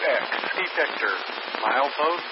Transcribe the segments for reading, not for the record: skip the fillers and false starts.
6X. Detector. Milepost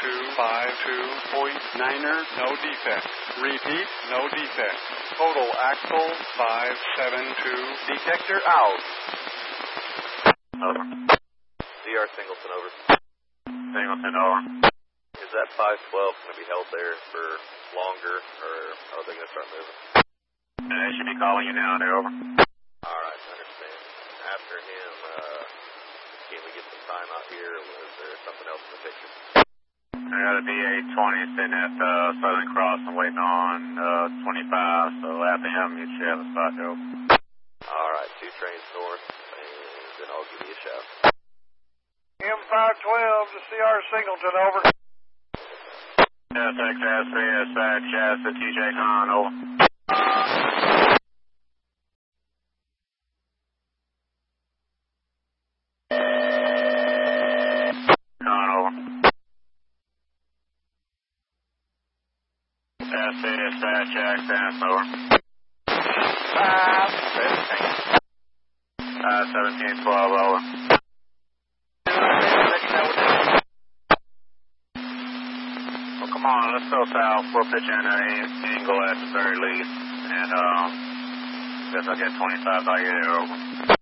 252.9er. No defect. Repeat. No defect. Total axle 572. Detector out. Over. CR Singleton, over. Singleton, over. Is that 512 going to be held there for longer, or are they going to start moving? They should be calling you now, they're over. Alright, I understand. After him, can we get some time out here, or is there something else in the picture? I got a DA-20 sitting at Southern Cross and waiting on 25, so after him you should have a spot to open. Alright, 2 trains north, and then I'll give you a shout. M512 to CR Singleton, over. SXS, Chaz to TJ Khan, over. Khan, over. SC, Jackson, over. 1712, over. Well, come on, let's go south. We'll pitch in an angle at the very least. And, guess I'll get 25 by you there, over.